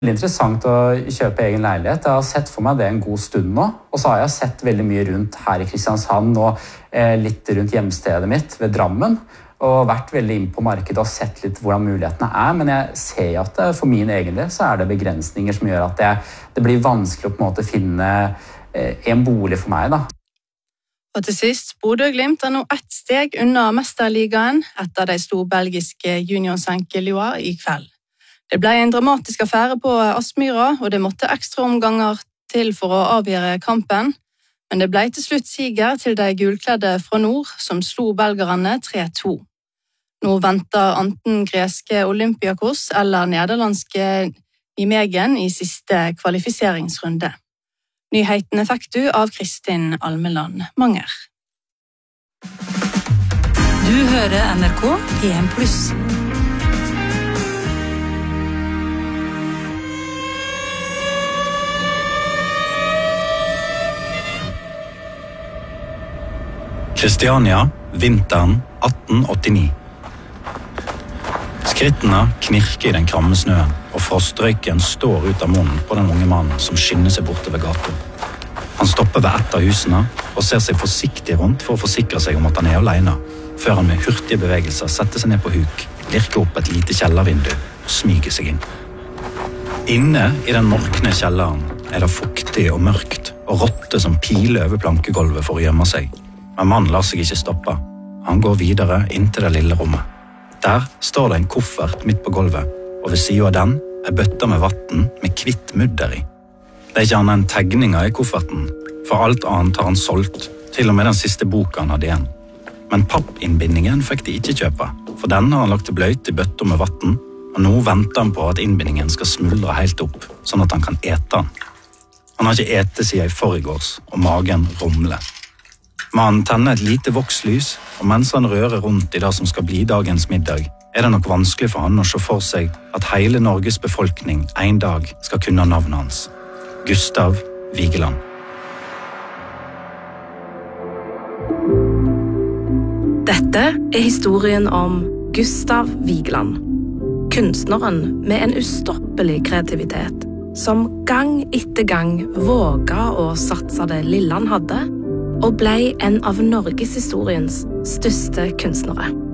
Det er interessant å kjøpe egen leilighet. Jeg har sett for meg det en god stund nå. Og så har jeg sett veldig mye rundt her i Kristiansand og litt rundt hjemstedet mitt ved Drammen. Og vært veldig inn på markedet og sett litt hvordan mulighetene er. Men jeg ser at for min egen del så er det begrensninger som gjør at det blir vanskelig å på en måte finne en bolig for meg da. Og til sist, Bodø/Glimt nå ett steg unna mesterligaen etter de slo belgiske Union Saint-Gilloise i kveld. Det ble en dramatisk affære på Aspmyra, og det måtte ekstra omganger til for å avgjøre kampen. Men det ble til slutt siger til de gulkledde fra nord, som slo belgerne 3-2. Nå venter enten greske Olympiakos eller nederlandske Nijmegen i siste kvalifiseringsrunde. Nyhetene fikk du av Kristin Almeland Manger. Du hører NRK P1+. Kristiania, vinteren 1889. Skrittene knirker i den kramme snøen, og frostrøyken står ut av munnen på den unge mannen som skynder seg bortover gaten. Han stopper ved ett av husene og ser seg forsiktig rundt for å forsikre seg om at han er alene, før han med hurtige bevegelser setter seg ned på huk, lirker opp et lite kjellervindu og smyger seg inn. Inne i den morkne kjelleren er det fuktig og mørkt, og rotter som piler over plankegolvet for å gjemme seg. Men mannen lar seg ikke stoppe. Han går videre inn til det lille rommet. Der står det en koffert midt på gulvet, og ved siden av den er bøtta med vatten med kvitt mudder i. Det er ikke annet enn tegninger i kofferten, for alt annet har han solgt, til og med den siste boka han hadde igjen. Men pappinnbindingen fikk de ikke kjøpe, for den har han lagt til bløyt i bøtta med vatten, og nå venter han på at innbindingen skal smuldre helt opp, sånn at han kan ete den. Han har ikke ete siden i forgårs, og magen rumler. Mannen tenner et lite vokslys, og mens han rører rundt i det som skal bli dagens middag, er det nok vanskelig for han å se for seg at hele Norges befolkning en dag skal kunne navnet hans. Gustav Vigeland. Dette er historien om Gustav Vigeland. Kunstneren med en ustoppelig kreativitet, som gang etter gang våga å satse det lille han hadde, og ble en av Norgeshistoriens største kunstnere.